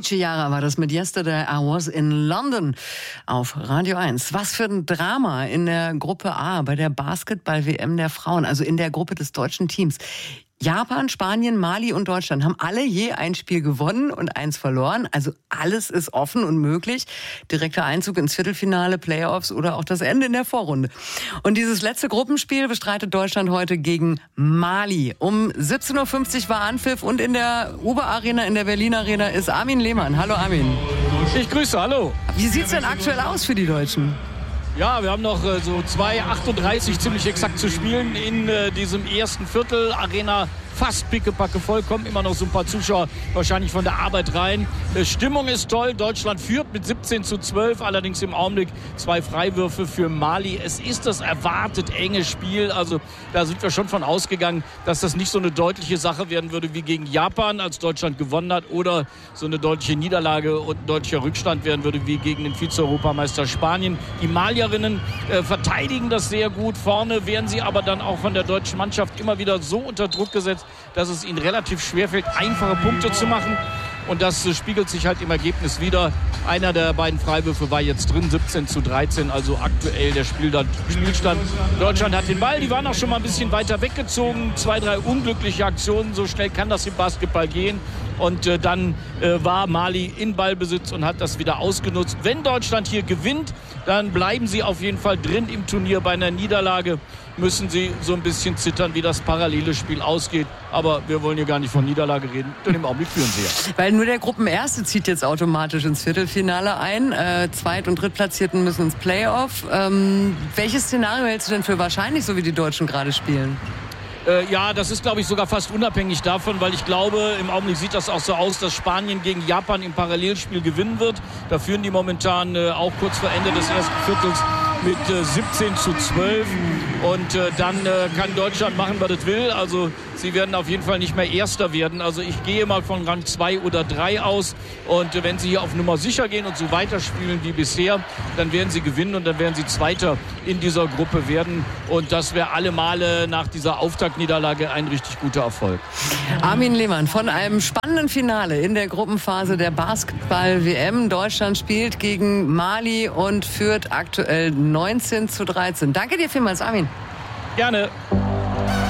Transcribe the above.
Ciara war das mit Yesterday I Was in London auf Radio 1. Was für ein Drama in der Gruppe A bei der Basketball-WM der Frauen, also in der Gruppe des deutschen Teams. Japan, Spanien, Mali und Deutschland haben alle je ein Spiel gewonnen und eins verloren. Also alles ist offen und möglich. Direkter Einzug ins Viertelfinale, Playoffs oder auch das Ende in der Vorrunde. Und dieses letzte Gruppenspiel bestreitet Deutschland heute gegen Mali. Um 17.50 Uhr war Anpfiff und in der Uber-Arena, in der Berlin Arena ist Armin Lehmann. Hallo Armin. Ich grüße, hallo. Wie sieht's denn aktuell aus für die Deutschen? Ja, wir haben noch so 2:38 ziemlich exakt zu spielen in diesem ersten Viertel. Arena fast pickepacke voll, kommen immer noch so ein paar Zuschauer wahrscheinlich von der Arbeit rein. Stimmung ist toll, Deutschland führt mit 17:12, allerdings im Augenblick 2 Freiwürfe für Mali. Es ist das erwartet enge Spiel, also da sind wir schon von ausgegangen, dass das nicht so eine deutliche Sache werden würde wie gegen Japan, als Deutschland gewonnen hat, oder so eine deutliche Niederlage und ein deutlicher Rückstand werden würde wie gegen den Vize-Europameister Spanien. Die Malierinnen verteidigen das sehr gut, vorne werden sie aber dann auch von der deutschen Mannschaft immer wieder so unter Druck gesetzt, dass es ihnen relativ schwerfällt, einfache Punkte zu machen. Und das spiegelt sich halt im Ergebnis wieder. Einer der beiden Freiwürfe war jetzt drin, 17:13, also aktuell der Spielstand. Deutschland hat den Ball, die waren auch schon mal ein bisschen weiter weggezogen. 2, 3 unglückliche Aktionen, so schnell kann das im Basketball gehen. Und dann war Mali in Ballbesitz und hat das wieder ausgenutzt. Wenn Deutschland hier gewinnt, dann bleiben sie auf jeden Fall drin im Turnier. Bei einer Niederlage müssen sie so ein bisschen zittern, wie das parallele Spiel ausgeht. Aber wir wollen hier gar nicht von Niederlage reden, denn im Augenblick führen sie ja. Weil nur der Gruppenerste zieht jetzt automatisch ins Viertelfinale ein. Zweit- und Drittplatzierten müssen ins Playoff. Welches Szenario hältst du denn für wahrscheinlich, so wie die Deutschen gerade spielen? Ja, das ist, glaube ich, sogar fast unabhängig davon, weil ich glaube, im Augenblick sieht das auch so aus, dass Spanien gegen Japan im Parallelspiel gewinnen wird. Da führen die momentan auch kurz vor Ende des ersten Viertels mit 17:12. Und dann kann Deutschland machen, was es will. Also sie werden auf jeden Fall nicht mehr Erster werden. Also ich gehe mal von Rang 2 oder 3 aus. Und wenn sie hier auf Nummer sicher gehen und so weiterspielen wie bisher, dann werden sie gewinnen und dann werden sie Zweiter in dieser Gruppe werden. Und das wäre alle Male nach dieser Auftaktniederlage ein richtig guter Erfolg. Armin Lehmann von einem spannenden Finale in der Gruppenphase der Basketball-WM. Deutschland spielt gegen Mali und führt aktuell 19:13. Danke dir vielmals, Armin. Gerne.